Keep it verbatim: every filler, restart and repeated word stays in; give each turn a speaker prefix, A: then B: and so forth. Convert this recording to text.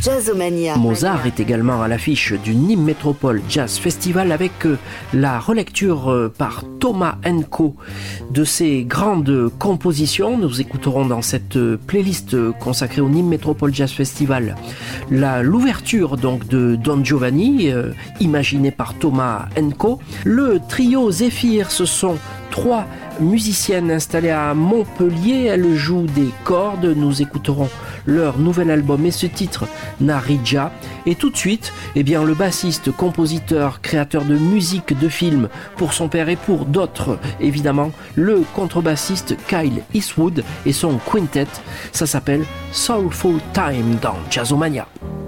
A: Jazzomania.
B: Mozart est également à l'affiche du Nîmes Métropole Jazz Festival avec la relecture par Thomas Henko de ses grandes compositions. Nous écouterons dans cette playlist consacrée au Nîmes Métropole Jazz Festival la, l'ouverture donc de Don Giovanni, euh, imaginée par Thomas Henko. Le trio Zéphyr, ce sont trois musiciennes installées à Montpellier. Elles jouent des cordes. Nous écouterons leur nouvel album et ce titre, Narija. Et tout de suite, eh bien, le bassiste, compositeur, créateur de musique de films pour son père et pour d'autres, évidemment, le contrebassiste Kyle Eastwood et son quintet. Ça s'appelle Soulful Time dans Jazzomania.